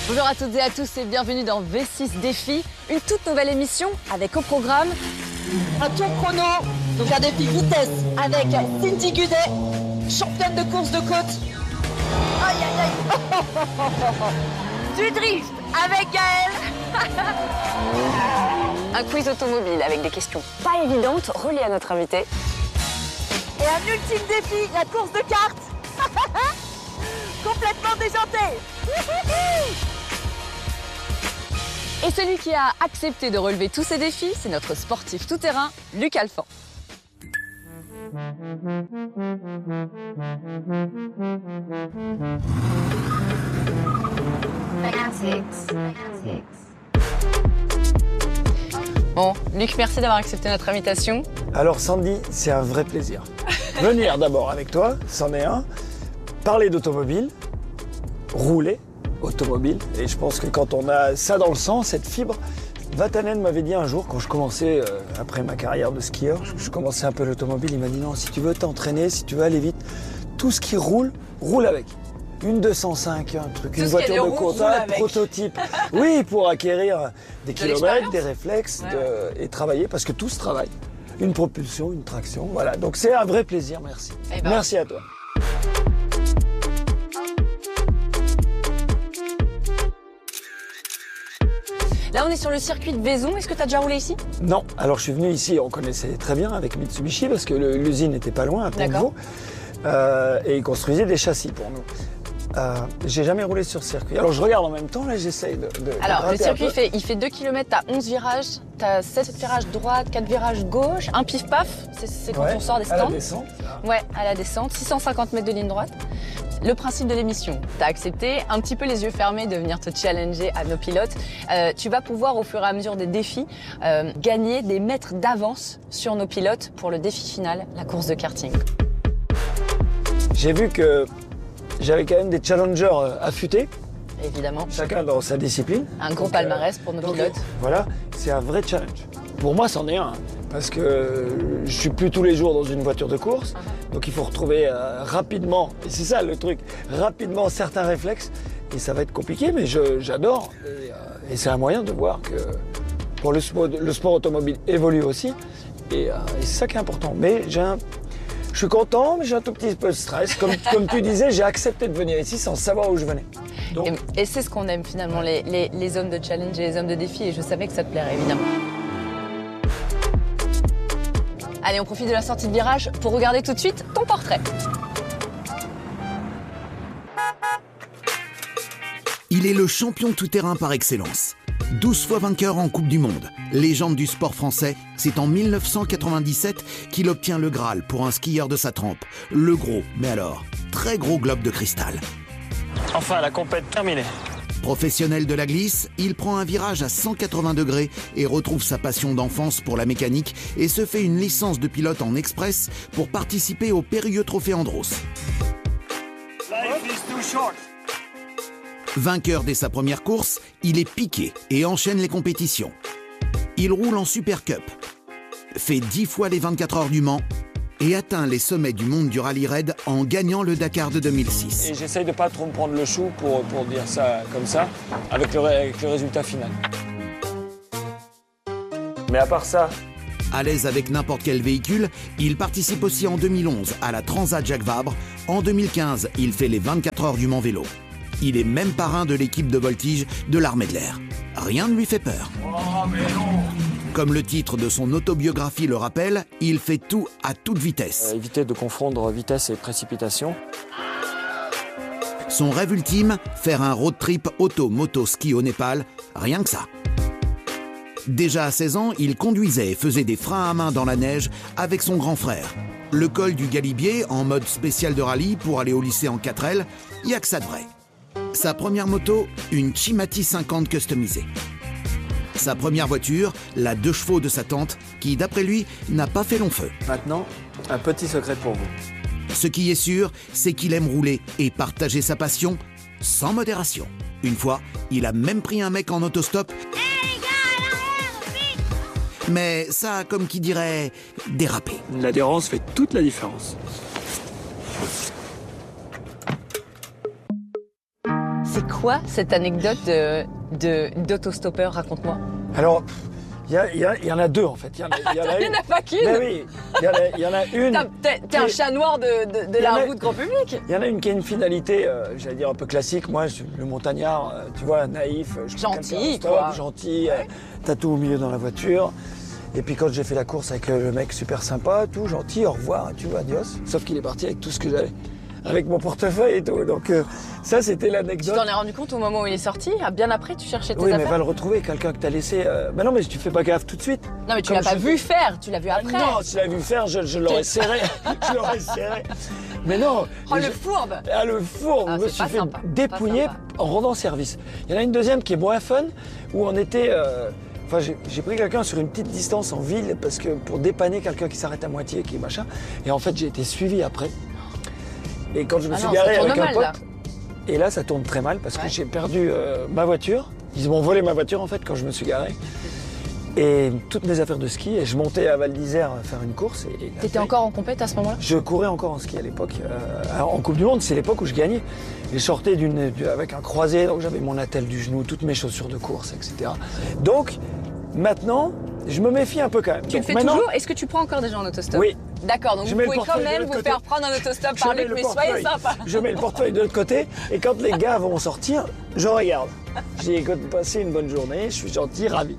Bonjour à toutes et à tous et bienvenue dans V6 Défi, une toute nouvelle émission avec au programme un tour chrono, donc un défi vitesse avec Cindy Gudet, championne de course de côte. Aïe aïe aïe. du drift avec Gaël. Un quiz automobile avec des questions pas évidentes reliées à notre invité. Et un ultime défi, la course de cartes. Complètement déjanté. Et celui qui a accepté de relever tous ces défis, c'est notre sportif tout-terrain, Luc Alphand. Bon, Luc, merci d'avoir accepté notre invitation. Alors Sandy, c'est un vrai plaisir. Venir d'abord avec toi, c'en est un. Parler d'automobile, rouler automobile. Et je pense que quand on a ça dans le sang, cette fibre, Vatanen m'avait dit un jour, quand je commençais, après ma carrière de skieur, je commençais un peu l'automobile, il m'a dit non, si tu veux t'entraîner, si tu veux aller vite, tout ce qui roule, roule avec. Une 205, un truc, une voiture de course, un prototype. Oui, pour acquérir des kilomètres, des réflexes et travailler, parce que tout se travaille. Une propulsion, une traction, voilà. Donc c'est un vrai plaisir, merci. Merci à toi. Là, on est sur le circuit de Vaison. Est-ce que tu as déjà roulé ici? Non. Alors, je suis venu ici, on connaissait très bien avec Mitsubishi parce que l'usine n'était pas loin, à Pont-de-Vaux. Et ils construisaient des châssis pour nous. J'ai jamais roulé sur circuit. Alors, je regarde en même temps, là, j'essaye de Alors, le circuit, il fait 2 km, t'as 11 virages, t'as 7 virages droite, 4 virages gauche, un pif-paf, c'est quand on sort des stands. À la descente. Ouais, à la descente, 650 mètres de ligne droite. Le principe de l'émission, tu as accepté, un petit peu les yeux fermés, de venir te challenger à nos pilotes. Tu vas pouvoir, au fur et à mesure des défis, gagner des mètres d'avance sur nos pilotes pour le défi final, la course de karting. J'ai vu que j'avais quand même des challengers affûtés. Évidemment. Chacun dans sa discipline. Un gros palmarès pour nos pilotes. Voilà, c'est un vrai challenge. Pour moi, c'en est un. Parce que je suis plus tous les jours dans une voiture de course. Donc il faut retrouver rapidement, et c'est ça le truc, rapidement certains réflexes. Et ça va être compliqué, mais j'adore. Et c'est un moyen de voir que pour le sport automobile évolue aussi. Et c'est ça qui est important. Mais je suis content, mais j'ai un tout petit peu de stress. Comme tu disais, j'ai accepté de venir ici sans savoir où je venais. Donc... Et c'est ce qu'on aime finalement, les hommes de challenge et les hommes de défi. Et je savais que ça te plairait, évidemment. Allez, on profite de la sortie de virage pour regarder tout de suite ton portrait. Il est le champion tout-terrain par excellence. 12 fois vainqueur en Coupe du Monde, légende du sport français, c'est en 1997 qu'il obtient le Graal pour un skieur de sa trempe. Le gros, mais alors, très gros globe de cristal. Enfin, la compète terminée. Professionnel de la glisse, il prend un virage à 180 degrés et retrouve sa passion d'enfance pour la mécanique et se fait une licence de pilote en express pour participer au périlleux trophée Andros. Vainqueur dès sa première course, il est piqué et enchaîne les compétitions. Il roule en Super Cup, fait 10 fois les 24 heures du Mans et atteint les sommets du monde du rallye raid en gagnant le Dakar de 2006. Et j'essaye de pas trop me prendre le chou pour dire ça comme ça, avec le résultat final. Mais à part ça... À l'aise avec n'importe quel véhicule, il participe aussi en 2011 à la Transat Jacques Vabre. En 2015, il fait les 24 heures du Mans vélo. Il est même parrain de l'équipe de voltige de l'armée de l'air. Rien ne lui fait peur. Oh, mais non. Comme le titre de son autobiographie le rappelle, il fait tout à toute vitesse. Éviter de confondre vitesse et précipitation. Son rêve ultime, faire un road trip auto-moto-ski au Népal, rien que ça. Déjà à 16 ans, il conduisait et faisait des freins à main dans la neige avec son grand frère. Le col du Galibier en mode spécial de rallye pour aller au lycée en 4L, y a que ça de vrai. Sa première moto, une Chimati 50 customisée. Sa première voiture, la 2 chevaux de sa tante, qui d'après lui, n'a pas fait long feu. Maintenant, un petit secret pour vous. Ce qui est sûr, c'est qu'il aime rouler et partager sa passion sans modération. Une fois, il a même pris un mec en autostop. Hey les gars, à l'arrière, vite ! Mais ça a, comme qui dirait, dérapé. L'adhérence fait toute la différence. C'est quoi cette anecdote d'autostoppeur? Raconte-moi. Alors, il y en a deux en fait. Il y en a Il n'y une. en a pas qu'une. Ben oui, il y en a une. T'es un chat noir de la route grand public. Il y en a une qui a une finalité, j'allais dire un peu classique. Moi, le montagnard, tu vois, naïf, Gentil, stop, quoi. gentil, tatou au milieu dans la voiture. Et puis quand j'ai fait la course avec le mec super sympa, tout gentil, au revoir, tu vois, adios. Sauf qu'il est parti avec tout ce que j'avais, avec mon portefeuille et tout. Donc ça, c'était Tu l'anecdote. t'en es rendu compte au moment où il est sorti? Bien après, tu cherchais tes Oui, mais affaires? va le retrouver, quelqu'un que t'as laissé. Ben non, mais tu fais pas gaffe tout de suite. Non, mais tu Comme l'as pas je- vu faire, tu l'as vu après. Non, si je l'avais vu faire, je l'aurais serré. Je l'aurais serré. Mais non. Oh, mais le je- fourbe. Ah, le four, Ah, je me c'est suis pas fait sympa, c'est dépouiller pas sympa. en rendant service. Il y en a une deuxième qui est moins fun, où on était... Enfin, j'ai pris quelqu'un sur une petite distance en ville, parce que pour dépanner quelqu'un qui s'arrête à moitié, qui est machin. Et en fait, j'ai été suivi après. Et quand je me Ah suis non, garé ça tourne avec un mal, pote... là. Et là, ça tourne très mal, parce que Ouais. j'ai perdu ma voiture. Ils m'ont volé ma voiture, en fait, quand je me suis garé. Et toutes mes affaires de ski, et je montais à Val d'Isère faire une course. Et T'étais encore en compète à ce moment-là? je courais encore en ski à l'époque. En Coupe du Monde, c'est l'époque où je gagnais. Et je sortais avec un croisé, donc j'avais mon attelle du genou, toutes mes chaussures de course, etc. Donc, maintenant, je me méfie un peu quand même. Tu le Donc, fais maintenant, toujours? Est-ce que tu prends encore des gens en autostop? Oui. D'accord, donc Je vous mets le pouvez quand portefeuille de même l'autre vous côté. faire prendre en autostop Je par mets Luc, le mais soyez portefeuille. sympa. Je mets le portefeuille de l'autre côté, et quand les gars vont sortir, je regarde. J'ai passé une bonne journée, je suis gentil, ravi.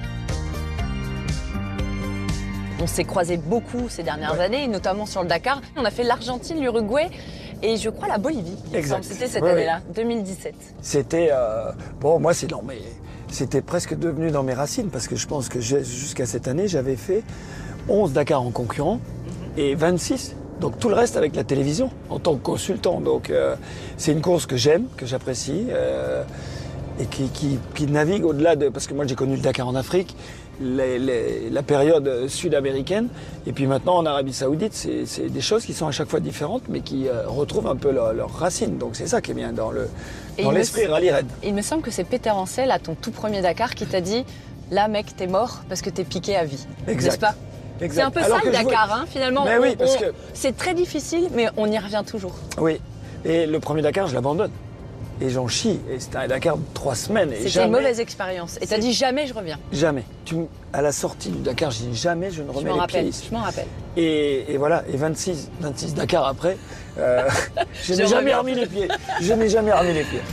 On s'est croisés beaucoup ces dernières années, notamment sur le Dakar. On a fait l'Argentine, l'Uruguay et je crois la Bolivie. il me Exact. semble. C'était cette Oui, année-là, 2017. C'était bon, moi c'était presque devenu dans mes racines parce que je pense que jusqu'à cette année j'avais fait 11 Dakar en concurrent et 26. Donc tout le reste avec la télévision en tant que consultant. Donc c'est une course que j'aime, que j'apprécie et qui navigue au-delà de, parce que moi j'ai connu le Dakar en Afrique, la période sud-américaine et puis maintenant en Arabie Saoudite, c'est des choses qui sont à chaque fois différentes mais qui retrouvent un peu leurs racines. Donc c'est ça qui est bien dans Et il me l'esprit rallye raid. Il me semble que c'est Peter Ancel, à ton tout premier Dakar, qui t'a dit « Là, mec, t'es mort parce que t'es piqué à vie. » Exact. N'est-ce pas? Exact. C'est un peu Alors ça le que je Dakar, vois- hein, finalement. Mais oui, parce que- C'est très difficile, mais on y revient toujours. Oui, et le premier Dakar, je l'abandonne. Et j'en chie. Et c'était un Dakar de 3 semaines. Et C'était jamais, une mauvaise expérience. Et t'as dit « Jamais je reviens Jamais. À la sortie du Dakar, j'ai dit jamais je ne ». Je remets m'en les pieds rappelle, ici. je m'en rappelle. Et voilà, et 26 Dakar après, je n'ai Je jamais reviens. remis les pieds. Je n'ai jamais remis les pieds.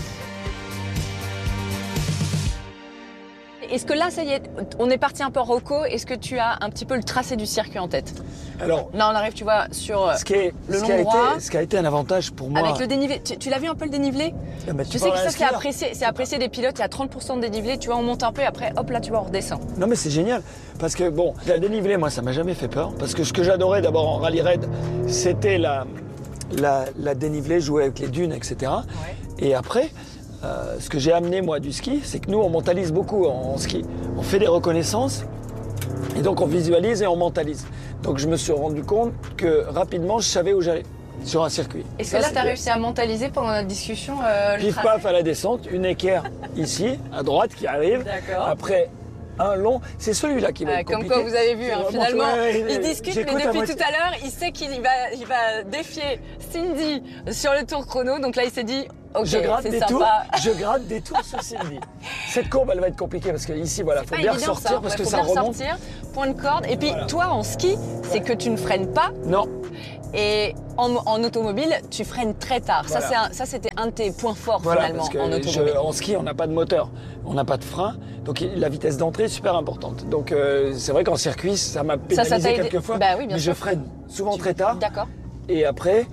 Est-ce que là, ça y est, on est parti un peu Rocco, est-ce que tu as un petit peu le tracé du circuit en tête? Alors, Là, on arrive, tu vois, sur ce qui long droit. a été un avantage pour moi. avec le dénivelé. Tu l'as vu un peu le dénivelé? Ah, mais Tu sais que parles à ça, un c'est skieur. apprécié des pilotes. Il y a 30% de dénivelé. Tu vois, on monte un peu et après, hop, là, tu vois, on redescend. Non mais c'est génial, parce que bon, la dénivelée, moi ça m'a jamais fait peur, parce que ce que j'adorais d'abord en rallye raid, c'était la dénivelée, jouer avec les dunes, etc. Et après, ce que j'ai amené moi du ski, c'est que nous on mentalise beaucoup en ski. On fait des reconnaissances, et donc on visualise et on mentalise. Donc je me suis rendu compte que rapidement je savais où j'allais, sur un circuit. Est-ce Ça, que là, tu as c'était- réussi à mentaliser pendant notre discussion le Pif tracé? paf à la descente, une équerre ici, à droite qui arrive. D'accord. Après un long, c'est celui-là qui va être Comme compliqué. quoi, vous avez vu, C'est hein, vraiment- finalement, ouais, il discute, j'écoute mais à depuis moitié. tout à l'heure, il sait qu'il va défier Cindy sur le tour chrono. Donc là, il s'est dit, ok, Je gratte c'est des sympa. tours, je gratte des tours sur Cindy. Cette courbe, elle va être compliquée parce que ici, voilà, faut Pas bien évident, ressortir ça. parce Ouais, que faut ça bien remonte. ressortir, point de corde. Et puis, toi, en ski, c'est que tu ne freines pas. Non, Et en automobile, tu freines très tard. Voilà. Ça, c'était un de tes points forts, voilà, finalement, parce que en automobile. en ski, on n'a pas de moteur, on n'a pas de frein, donc la vitesse d'entrée est super importante. Donc c'est vrai qu'en circuit, ça m'a Ça pénalisé t'a aidé. quelques fois, Bah oui, bien mais sûr. je freine souvent très tard. D'accord. Et après,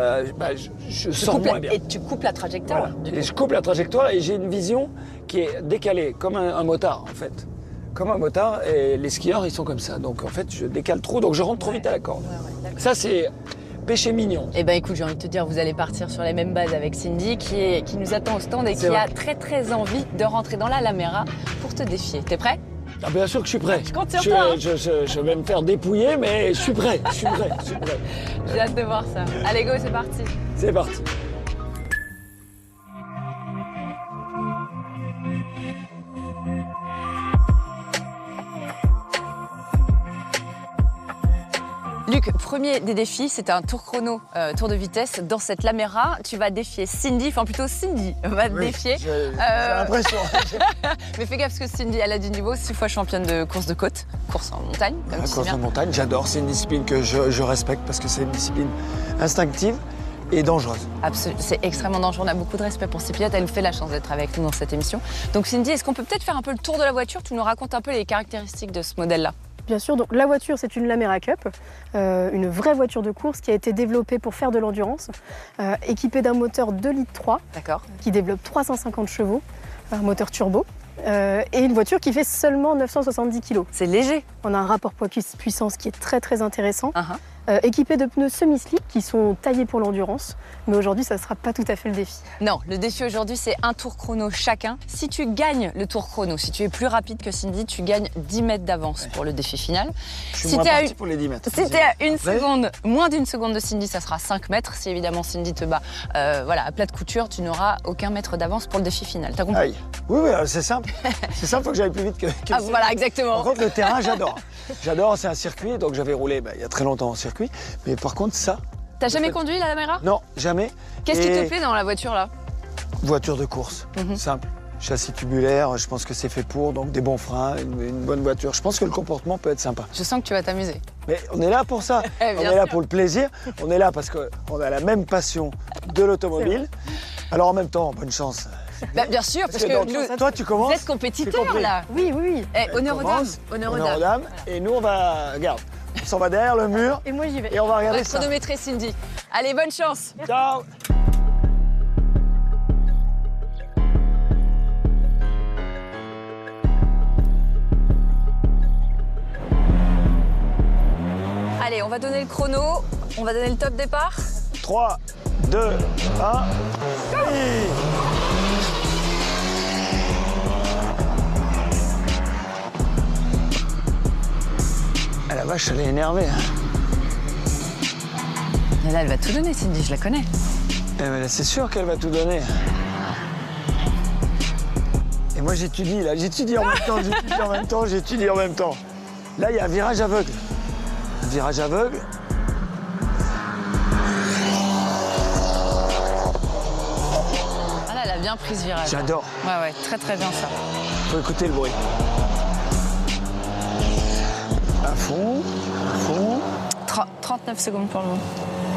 je Tu sors coupes moins bien. Et tu coupes la trajectoire. Voilà. du coup. Et je coupe la trajectoire et j'ai une vision qui est décalée, comme un motard en fait. Comme un motard, et les skieurs ils sont comme ça. Donc en fait je décale trop, donc je rentre trop vite à la corde. d'accord. Ça c'est péché mignon. Eh ben écoute, j'ai envie de te dire, vous allez partir sur les mêmes bases avec Cindy qui nous attend au stand et qui C'est vrai. a très très envie de rentrer dans la Lamera pour te défier. T'es prêt? Ah, bien sûr que je suis prêt. Je compte sur toi, hein. Je vais me faire dépouiller, mais je suis prêt. Je suis prêt. Je suis prêt. J'ai hâte de voir ça. Allez go, c'est parti. C'est parti. Luc, Donc, premier des défis, c'est un tour chrono, tour de vitesse. Dans cette Lamera, tu vas défier Cindy, enfin plutôt Cindy va te défier. J'ai l'impression. Mais fais gaffe parce que Cindy, elle a du niveau, 6 fois championne de course de côte, course en montagne. Comme La tu sais course bien. en montagne, j'adore. C'est une discipline que je respecte parce que c'est une discipline instinctive et dangereuse. Absolument, c'est extrêmement dangereux. On a beaucoup de respect pour ces pilotes. Elle nous fait la chance d'être avec nous dans cette émission. Donc Cindy, est-ce qu'on peut peut-être faire un peu le tour de la voiture? Tu nous racontes un peu les caractéristiques de ce modèle-là. Bien sûr, donc la voiture c'est une Lamera Cup, une vraie voiture de course qui a été développée pour faire de l'endurance, équipée d'un moteur 2,3 litres D'accord. qui développe 350 chevaux, un moteur turbo, et une voiture qui fait seulement 970 kg. C'est léger. On a un rapport poids-puissance qui est très très intéressant, Uh-huh. équipé de pneus semi-slip qui sont taillés pour l'endurance, mais aujourd'hui ça ne sera pas tout à fait le défi. Non, le défi aujourd'hui, c'est un tour chrono chacun. Si tu gagnes le tour chrono, si tu es plus rapide que Cindy, tu gagnes 10 mètres d'avance pour le défi final. Je suis Si moins t'es à parti une- pour les 10 mètres. Si t'es à une Après, seconde, moins d'une seconde de Cindy, ça sera 5 mètres. Si évidemment Cindy te bat voilà, à plat de couture, tu n'auras aucun mètre d'avance pour le défi final. T'as compris? Aïe. Oui, c'est simple. C'est simple, il faut que j'aille plus vite que Ah, le voilà, Par exactement. contre, le terrain, j'adore. J'adore, c'est un circuit, donc j'avais roulé il y a très longtemps en circuit. Mais par contre, ça, T'as jamais conduit la Lamera? non, jamais. Qu'est-ce qui Et te plaît dans la voiture là? Voiture de course, simple. Châssis tubulaire, je pense que c'est fait pour, donc des bons freins, une bonne voiture. Je pense que le comportement peut être sympa. Je sens que tu vas t'amuser. Mais on est là pour ça. Eh, On bien est là sûr. pour le plaisir. On est là parce qu'on a la même passion de l'automobile. Alors en même temps, bonne chance. Bah, bien sûr, parce que donc, nous, toi, tu vous commences. êtes compétiteurs compris. là. Oui, oui, oui. Eh, honneur aux dames. Commence, Honneur aux honneur aux dames. dames. Et nous, on va, regarde, on s'en va derrière le mur Et moi j'y vais. et on va On regarder va ça. chronométrer Cindy. Allez, bonne chance. Ciao. Allez, on va donner le chrono. On va donner le top départ. 3, 2, 1. Ah la vache, elle est énervée. Hein. Et là, elle va tout donner, Cindy, je la connais. Eh ben, c'est sûr qu'elle va tout donner. Et moi j'étudie là, j'étudie en même temps, j'étudie en même temps. Là il y a un virage aveugle. Un virage aveugle. Ah là, elle a bien pris ce virage. J'adore. Ouais, ouais, très très bien ça. Faut écouter le bruit. À fond, à fond. 39 secondes pour le moment.